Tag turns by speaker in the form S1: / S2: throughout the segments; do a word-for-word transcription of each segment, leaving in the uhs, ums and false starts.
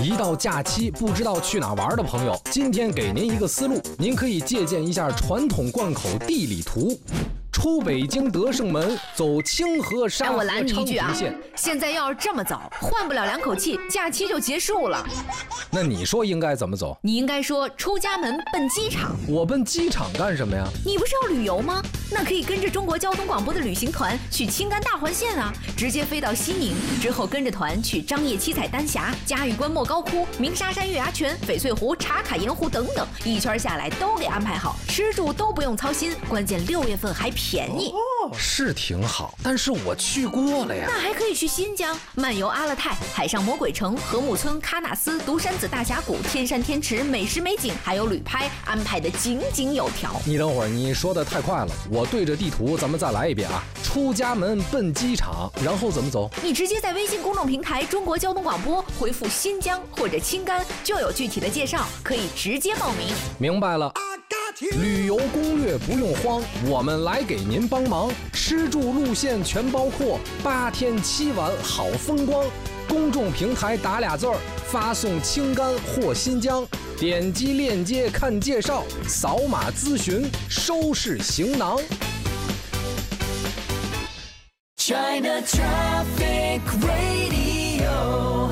S1: 一到假期不知道去哪玩的朋友，今天给您一个思路，您可以借鉴一下传统贯口地理图。出北京德胜门，走清河沙河昌平线。
S2: 啊、现在要是这么走，换不了两口气，假期就结束了。
S1: 那你说应该怎么走？
S2: 你应该说出家门奔机场。
S1: 我奔机场干什么呀？
S2: 你不是要旅游吗？那可以跟着中国交通广播的旅行团去青甘大环线啊，直接飞到西宁，之后跟着团去张掖七彩丹霞、嘉峪关莫高窟、鸣沙山月牙泉、翡翠湖、茶卡盐湖等等，一圈下来都给安排好，吃住都不用操心，关键六月份还便宜。
S1: 哦，是挺好，但是我去过了呀。
S2: 那还可以去新疆漫游阿勒泰、海上魔鬼城、禾木村、喀纳斯、独山子大峡谷、天山天池，美食美景还有旅拍，安排的井井有条。
S1: 你等会儿，你说的太快了，我对着地图咱们再来一遍啊。出家门奔机场，然后怎么走？
S2: 你直接在微信公众平台中国交通广播回复新疆或者青甘，就有具体的介绍，可以直接报名。
S1: 明白了。旅游攻略不用慌，我们来给您帮忙，吃住路线全包括，八天七晚好风光。公众平台打俩字儿，发送青甘或新疆，点击链接看介绍，扫码咨询，收拾行囊。China Traffic Radio。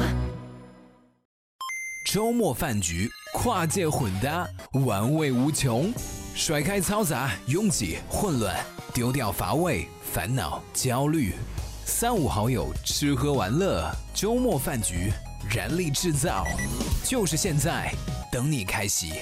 S3: 周末饭局，跨界混搭，玩味无穷。甩开嘈杂、拥挤、混乱，丢掉乏味、烦恼、焦虑。三五好友吃喝玩乐，周末饭局，燃力制造，就是现在，等你开席。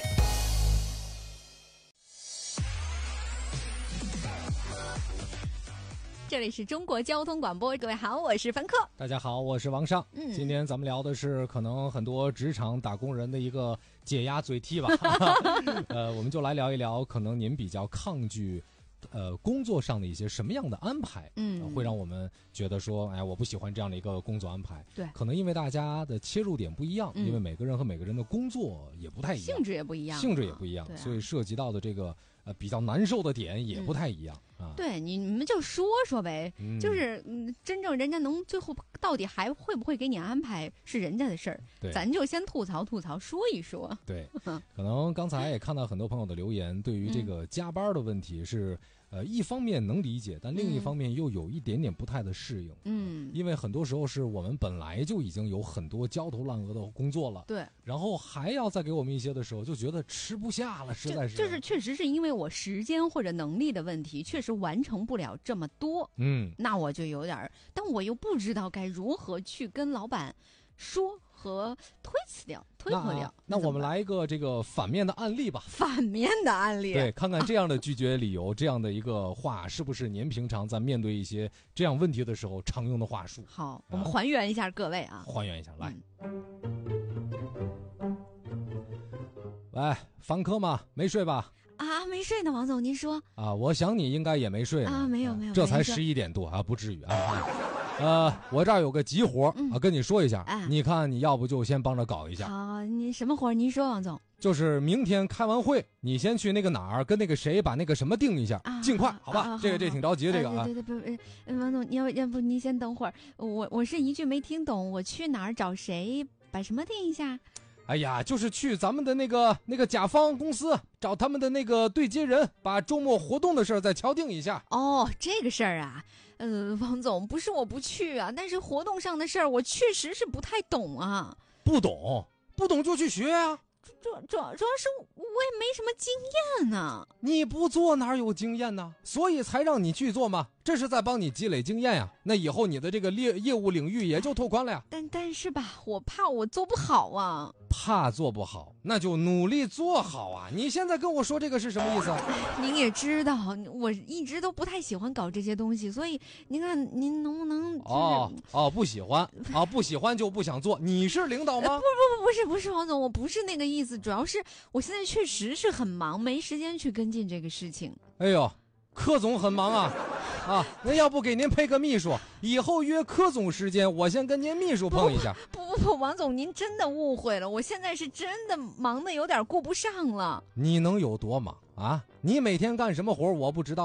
S4: 这里是中国交通广播，各位好，我是凡客。
S1: 大家好，我是王尚。
S4: 嗯，
S1: 今天咱们聊的是可能很多职场打工人的一个解压嘴替吧。呃，我们就来聊一聊，可能您比较抗拒，呃，工作上的一些什么样的安排，
S4: 嗯、
S1: 呃，会让我们觉得说，哎，我不喜欢这样的一个工作安排。
S4: 对，
S1: 可能因为大家的切入点不一样，嗯、因为每个人和每个人的工作也不太一样，
S4: 性质也不一样，
S1: 性质也不一样，
S4: 啊、
S1: 所以涉及到的这个呃比较难受的点也不太一样。
S4: 嗯
S1: 啊，
S4: 对，你你们就说说呗，嗯、就是嗯，真正人家能最后到底还会不会给你安排是人家的事儿，咱就先吐槽吐槽，说一说。
S1: 对，可能刚才也看到很多朋友的留言，对于这个加班的问题是，呃，一方面能理解，但另一方面又有一点点不太的适应。
S4: 嗯，
S1: 因为很多时候是我们本来就已经有很多焦头烂额的工作了，
S4: 对，
S1: 然后还要再给我们一些的时候，就觉得吃不下了，实在是。
S4: 就, 就是确实是因为我时间或者能力的问题，确实完成不了这么多。
S1: 嗯，
S4: 那我就有点，但我又不知道该如何去跟老板说和推辞掉、推脱掉。
S1: 那, 那我们来一个这个反面的案例吧。
S4: 反面的案例，
S1: 对，看看这样的拒绝理由，这样的一个话，是不是您平常在面对一些这样问题的时候常用的话术？
S4: 好，啊、我们还原一下各位啊，
S1: 还原一下，来。
S4: 嗯、
S1: 喂，凡客吗？没睡吧？
S4: 啊，没睡呢，王总，您说
S1: 啊？我想你应该也没睡呢
S4: 啊，没有没有，
S1: 这才十一点多啊，不至于啊。呃，我这儿有个急活、嗯、啊，跟你说一下，
S4: 啊、
S1: 你看你要不就先帮着搞一下。
S4: 好，你什么活？您说，王总。
S1: 就是明天开完会，你先去那个哪儿跟那个谁把那个什么定一下，
S4: 啊、
S1: 尽快，好吧？
S4: 啊、
S1: 这个这挺着急，这个啊。
S4: 对对对，不，呃，王总，要要不您先等会儿，我我是一句没听懂，我去哪儿找谁把什么定一下？
S1: 哎呀，就是去咱们的那个那个甲方公司找他们的那个对接人，把周末活动的事儿再敲定一下。
S4: 哦，这个事儿啊，呃，王总，不是我不去啊，但是活动上的事儿我确实是不太懂啊。
S1: 不懂，不懂就去学啊。
S4: 主主主要是我也没什么经验呢。
S1: 你不做哪有经验呢？所以才让你去做嘛，这是在帮你积累经验呀。那以后你的这个业业务领域也就拓宽了呀。
S4: 但但是吧，我怕我做不好啊。
S1: 怕做不好，那就努力做好啊！你现在跟我说这个是什么意思？
S4: 您也知道，我一直都不太喜欢搞这些东西，所以您看您能不能、就是、
S1: 哦哦，不喜欢啊，不喜欢就不想做。你是领导吗？
S4: 不不不，不是不是，王总，我不是那个意思，主要是我现在确实是很忙，没时间去跟进这个事情。
S1: 哎呦，柯总很忙啊。啊，那要不给您配个秘书，以后约柯总时间，我先跟您秘书碰一下。
S4: 不不不不，王总，您真的误会了，我现在是真的忙的有点顾不上了。
S1: 你能有多忙啊？你每天干什么活我不知道吗？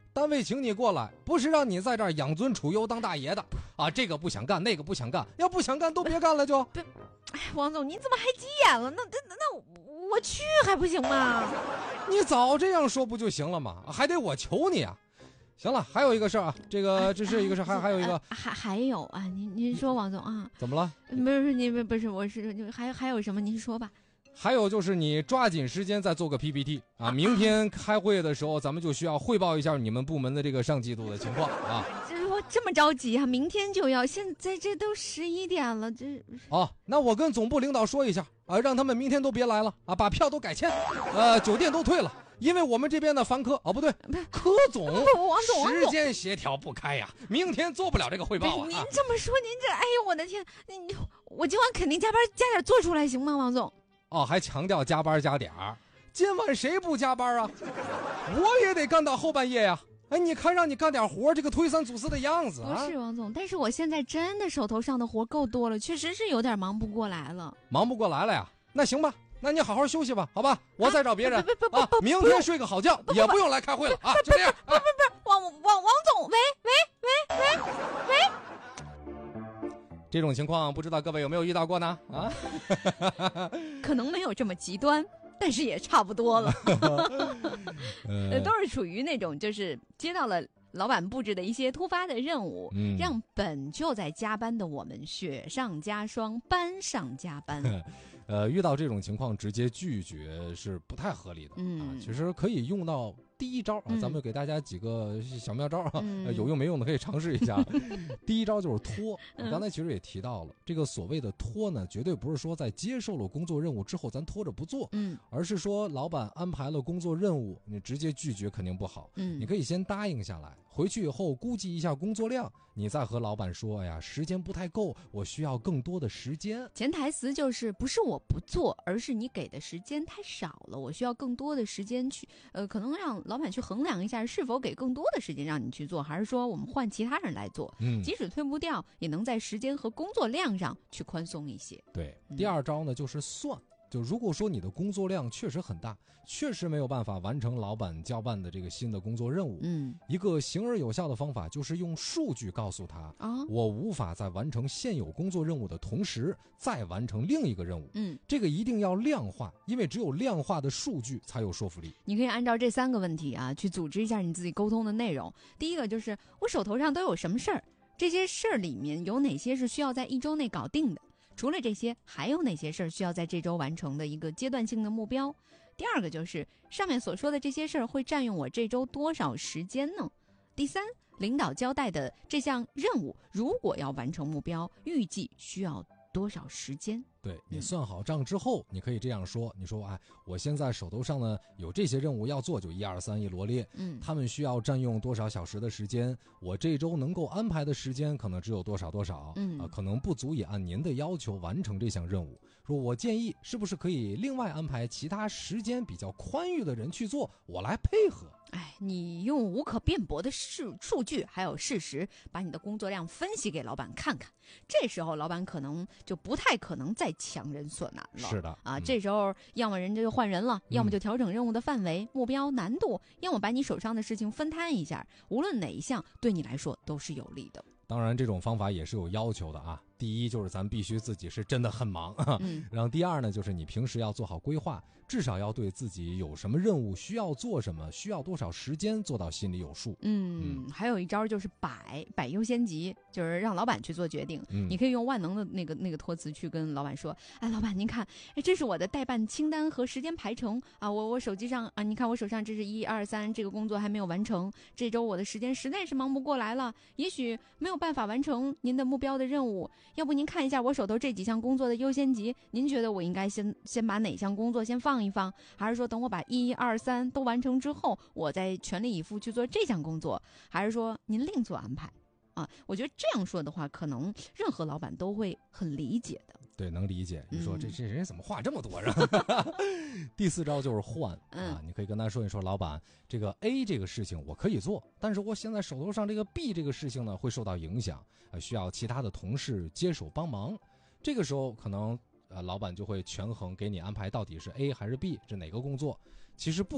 S1: 单位请你过来，不是让你在这儿养尊处优当大爷的啊！这个不想干，那个不想干，要不想干都别干了就。
S4: 不，哎，王总，你怎么还急眼了？那那那我去还不行吗？
S1: 你早这样说不就行了吗？还得我求你啊！行了，还有一个事儿啊，这个这是一个事，还还有一个，
S4: 还还有啊，您您说王总啊，
S1: 怎么了？
S4: 不是您不不是我是还还有什么？您说吧。
S1: 还有就是你抓紧时间再做个 P P T 啊，明天开会的时候咱们就需要汇报一下你们部门的这个上季度的情况啊。
S4: 这我这么着急啊？明天就要，现在这都十一点了，这
S1: 哦，那我跟总部领导说一下啊，让他们明天都别来了啊，把票都改签，呃，酒店都退了。因为我们这边的凡科哦不对，科总
S4: 王总
S1: 时间协调不开呀，明天做不了这个汇报啊。
S4: 您这么说，您这哎呦我的天，你我今晚肯定加班加点做出来行吗，王总？
S1: 哦，还强调加班加点儿，今晚谁不加班啊？我也得干到后半夜呀。哎，你看让你干点活，这个推三阻四的样子啊！
S4: 不是王总，但是我现在真的手头上的活够多了，确实是有点忙不过来了。
S1: 忙不过来了呀？那行吧。那你好好休息吧，好吧，我再找别人
S4: 不不不
S1: 啊，明天睡个好觉，也不用来开会了啊，就这样。
S4: 不不不，王王王总，喂喂喂喂喂，
S1: 这种情况不知道各位有没有遇到过呢？啊，
S4: 可能没有这么极端，但是也差不多了，呃，都是属于那种就是接到了老板布置的一些突发的任务，嗯、让本就在加班的我们雪上加霜，班上加班。
S1: 呃，遇到这种情况直接拒绝是不太合理的，嗯，啊、其实可以用到第一招啊，嗯、咱们给大家几个小妙招啊，嗯呃、有用没用的可以尝试一下。第一招就是拖，我刚才其实也提到了，嗯、这个所谓的拖呢，绝对不是说在接受了工作任务之后咱拖着不做，嗯，而是说老板安排了工作任务，你直接拒绝肯定不好，嗯，你可以先答应下来，回去以后估计一下工作量，你再和老板说，哎呀，时间不太够，我需要更多的时间。
S4: 潜台词就是不是我不做，而是你给的时间太少了，我需要更多的时间去，呃，可能让老板去衡量一下是否给更多的时间让你去做，还是说我们换其他人来做，嗯，即使推不掉，也能在时间和工作量上去宽松一些。
S1: 对，第二招呢就是算。就如果说你的工作量确实很大，确实没有办法完成老板交办的这个新的工作任务，嗯，一个行而有效的方法就是用数据告诉他，啊，我无法在完成现有工作任务的同时再完成另一个任务，嗯，这个一定要量化，因为只有量化的数据才有说服力。
S4: 你可以按照这三个问题啊，去组织一下你自己沟通的内容。第一个就是我手头上都有什么事儿，这些事儿里面有哪些是需要在一周内搞定的。除了这些，还有哪些事儿需要在这周完成的一个阶段性的目标？第二个就是上面所说的这些事儿会占用我这周多少时间呢？第三，领导交代的这项任务，如果要完成目标，预计需要多少时间？
S1: 对，你算好账之后，你可以这样说，你说，哎，我现在手头上呢有这些任务要做，就一二三一罗列，嗯，他们需要占用多少小时的时间，我这周能够安排的时间可能只有多少多少，嗯，啊，可能不足以按您的要求完成这项任务。说我建议是不是可以另外安排其他时间比较宽裕的人去做，我来配合。
S4: 哎，你用无可辩驳的数数据还有事实，把你的工作量分析给老板看看，这时候老板可能就不太可能再强人所难了。
S1: 是的
S4: 啊，
S1: 嗯、
S4: 这时候要么人家就换人了，嗯、要么就调整任务的范围、目标、难度，要么把你手上的事情分摊一下，无论哪一项对你来说都是有利的。
S1: 当然，这种方法也是有要求的啊。第一就是咱必须自己是真的很忙，嗯，然后第二呢，就是你平时要做好规划，至少要对自己有什么任务需要做什么，需要多少时间做到心里有数。
S4: 嗯，嗯还有一招就是摆摆优先级，就是让老板去做决定。嗯，你可以用万能的那个那个托词去跟老板说，哎，老板您看，哎，这是我的待办清单和时间排程啊，我我手机上啊，你看我手上这是一二三，这个工作还没有完成，这周我的时间实在是忙不过来了，也许没有办法完成您的目标的任务。要不您看一下我手头这几项工作的优先级，您觉得我应该先先把哪项工作先放一放，还是说等我把一二三都完成之后，我再全力以赴去做这项工作，还是说您另做安排啊？我觉得这样说的话，可能任何老板都会很理解的。
S1: 对，能理解。你说、嗯、这这人怎么话这么多啊？第四招就是换、嗯、啊，你可以跟他说一说，老板，这个 A 这个事情我可以做，但是我现在手头上这个 B 这个事情呢会受到影响，呃，需要其他的同事接手帮忙。这个时候可能呃老板就会权衡给你安排到底是 A 还是 B， 是哪个工作。其实不管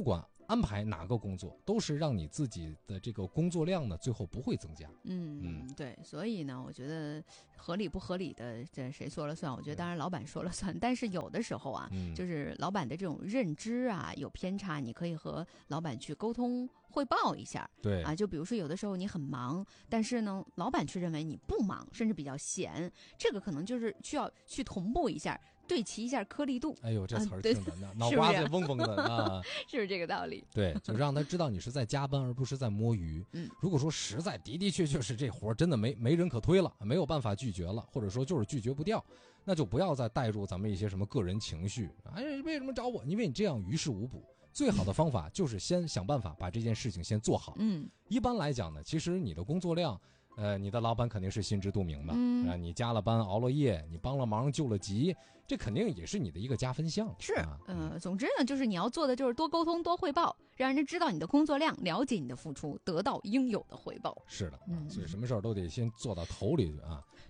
S1: 安排哪个工作，都是让你自己的这个工作量呢，最后不会增加。
S4: 嗯嗯，对，所以呢，我觉得合理不合理的，这谁说了算？我觉得当然老板说了算，但是有的时候啊，嗯、就是老板的这种认知啊有偏差，你可以和老板去沟通汇报一下。
S1: 对
S4: 啊，就比如说有的时候你很忙，但是呢，老板却认为你不忙，甚至比较闲，这个可能就是需要去同步一下。对齐一下颗粒度。
S1: 哎呦，这词儿听的、啊、脑瓜子嗡嗡的啊，
S4: 是不是这个道理？
S1: 对，就让他知道你是在加班，而不是在摸鱼。嗯，如果说实在的的确确是这活真的没没人可推了，没有办法拒绝了，或者说就是拒绝不掉，那就不要再带入咱们一些什么个人情绪。哎，为什么找我？因为你这样于事无补。最好的方法就是先想办法把这件事情先做好。嗯，一般来讲呢，其实你的工作量。呃，你的老板肯定是心知肚明的，嗯、啊，你加了班熬了夜，你帮了忙救了急，这肯定也是你的一个加分项。
S4: 是，啊、呃，总之呢，就是你要做的就是多沟通、多汇报，让人知道你的工作量，了解你的付出，得到应有的回报。
S1: 是的，嗯、所以什么事儿都得先做到头里去啊。